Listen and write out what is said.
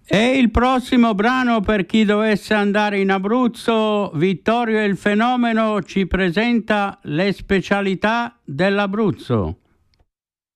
E il prossimo brano, per chi dovesse andare in Abruzzo, Vittorio e il Fenomeno ci presenta le specialità dell'Abruzzo.